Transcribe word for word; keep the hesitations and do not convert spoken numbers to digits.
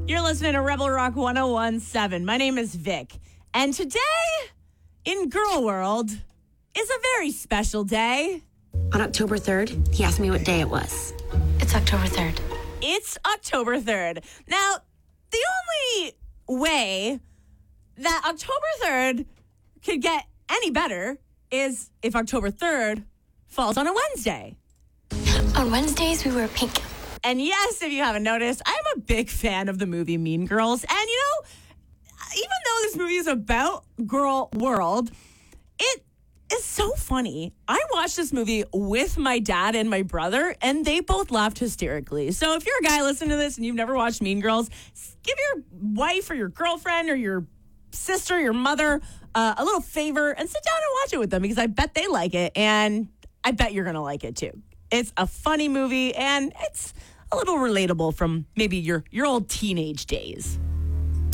You're listening to Rebel Rock one oh one point seven. My name is Vic. And today, in Girl World, is a very special day. On October third, he asked me what day it was. It's October third. It's October third. Now, the only way that October third could get any better is if October third falls on a Wednesday. On Wednesdays, we wear pink. And yes, if you haven't noticed, I'm a big fan of the movie Mean Girls. And you know, even though this movie is about Girl World, it is so funny. I watched this movie with my dad and my brother, and they both laughed hysterically. So if you're a guy listening to this and you've never watched Mean Girls, give your wife or your girlfriend or your sister, your mother, uh, a little favor and sit down and watch it with them, because I bet they like it, and I bet you're going to like it too. It's a funny movie, and it's a little relatable from maybe your, your old teenage days.